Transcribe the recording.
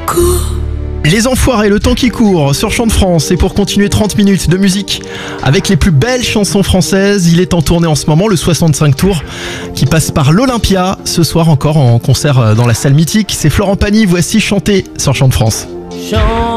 court. Les Enfoirés, le temps qui court sur Chant de France. Et pour continuer 30 minutes de musique avec les plus belles chansons françaises, il est en tournée en ce moment, le 65 tours qui passe par l'Olympia. Ce soir encore en concert dans la salle mythique. C'est Florent Pagny, voici Chanter sur Chant de France.